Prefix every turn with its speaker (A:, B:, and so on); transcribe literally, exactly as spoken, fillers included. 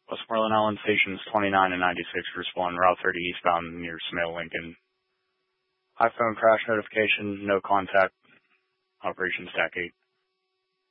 A: Westmoreland Island stations twenty-nine and ninety-six, respond Route thirty eastbound near Smale, Lincoln. iPhone crash notification, no contact, Operation Stack eight.